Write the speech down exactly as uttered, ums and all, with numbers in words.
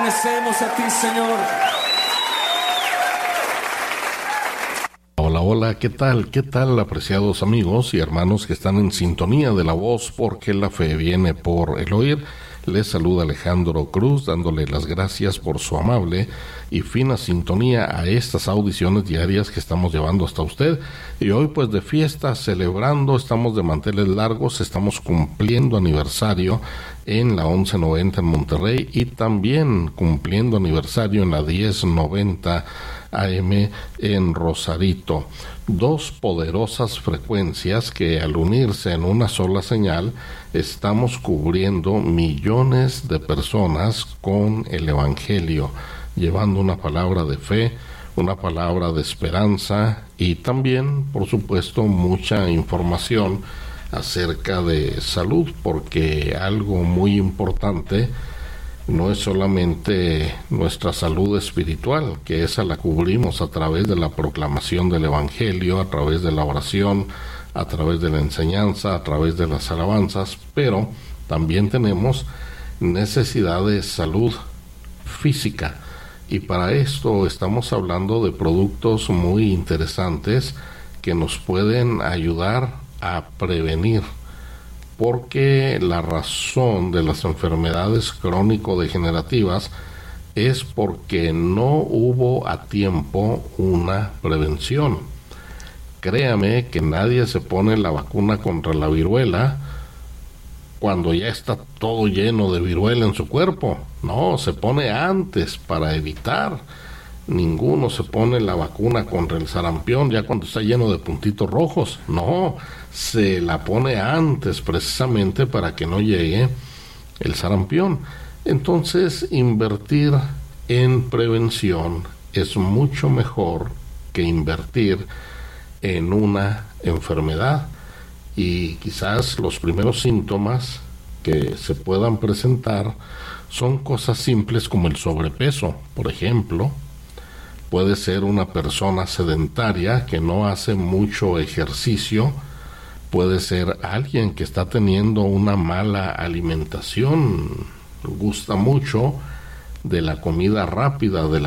pertenecemos a ti, Señor. Hola, hola, ¿qué tal? ¿Qué tal, apreciados amigos y hermanos que están en sintonía de la voz? Porque la fe viene por el oír. Les saluda Alejandro Cruz, dándole las gracias por su amable y fina sintonía a estas audiciones diarias que estamos llevando hasta usted. Y hoy, pues, de fiesta, celebrando, estamos de manteles largos, estamos cumpliendo aniversario en la once noventa en Monterrey y también cumpliendo aniversario en la diez noventa A M en Rosarito. Dos poderosas frecuencias que, al unirse en una sola señal, estamos cubriendo millones de personas con el Evangelio, llevando una palabra de fe, una palabra de esperanza y también, por supuesto, mucha información acerca de salud, porque algo muy importante no es solamente nuestra salud espiritual, que esa la cubrimos a través de la proclamación del Evangelio, a través de la oración, a través de la enseñanza, a través de las alabanzas, pero también tenemos necesidad de salud física. Y para esto estamos hablando de productos muy interesantes que nos pueden ayudar a prevenir, porque la razón de las enfermedades crónico-degenerativas es porque no hubo a tiempo una prevención. Créame que nadie se pone la vacuna contra la viruela cuando ya está todo lleno de viruela en su cuerpo. No, se pone antes para evitar. Ninguno se pone la vacuna contra el sarampión ya cuando está lleno de puntitos rojos. No, se la pone antes precisamente para que no llegue el sarampión. Entonces, invertir en prevención es mucho mejor que invertir en una enfermedad. Y quizás los primeros síntomas que se puedan presentar son cosas simples como el sobrepeso, por ejemplo. Puede ser una persona sedentaria que no hace mucho ejercicio. Puede ser alguien que está teniendo una mala alimentación, gusta mucho de la comida rápida, de la